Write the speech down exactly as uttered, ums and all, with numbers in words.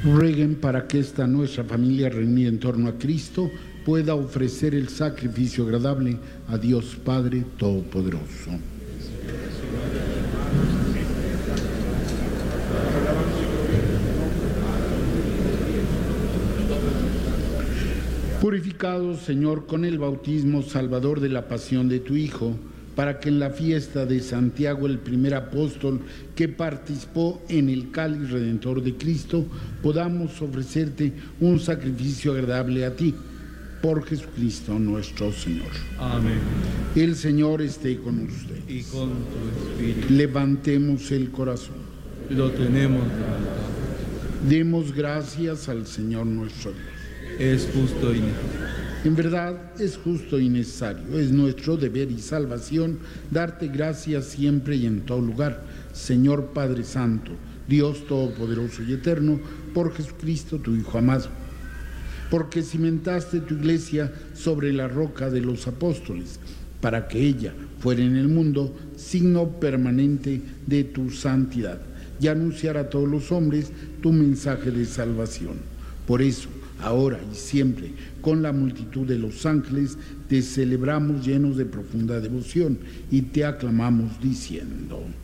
Rueguen para que esta nuestra familia reunida en torno a Cristo pueda ofrecer el sacrificio agradable a Dios Padre Todopoderoso. Purificados, Señor, con el bautismo salvador de la pasión de tu Hijo, para que en la fiesta de Santiago, el primer apóstol que participó en el cáliz redentor de Cristo, podamos ofrecerte un sacrificio agradable a ti, por Jesucristo nuestro Señor. Amén. El Señor esté con ustedes. Y con tu espíritu. Levantemos el corazón. Lo tenemos levantado. Demos gracias al Señor nuestro Dios. Es justo y necesario. En verdad es justo y necesario, es nuestro deber y salvación darte gracias siempre y en todo lugar, Señor Padre Santo, Dios Todopoderoso y Eterno, por Jesucristo tu Hijo amado, porque cimentaste tu iglesia sobre la roca de los apóstoles, para que ella fuera en el mundo signo permanente de tu santidad y anunciara a todos los hombres tu mensaje de salvación. Por eso, ahora y siempre, con la multitud de los ángeles, te celebramos llenos de profunda devoción y te aclamamos diciendo: